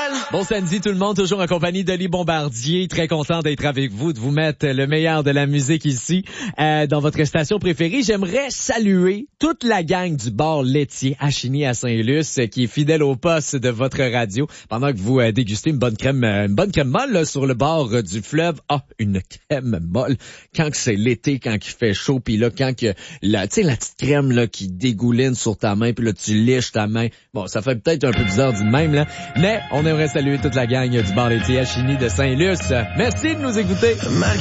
Bon samedi tout le monde, toujours en compagnie d'Oli Bombardier. Très content d'être avec vous, de vous mettre le meilleur de la musique ici dans votre station préférée. J'aimerais saluer toute la gang du bar laitier à Chigny à Saint-Luce qui est fidèle au poste de votre radio pendant que vous dégustez une bonne crème molle là, sur le bord du fleuve. Ah, une crème molle. Quand que c'est l'été, quand il fait chaud, puis là quand que la petite crème là qui dégouline sur ta main, puis là tu liches ta main. Bon, ça fait peut-être un peu bizarre du même là, mais on aimerait saluer toute la gang du bar laitier à Chigny de Saint-Luce. Merci de nous écouter.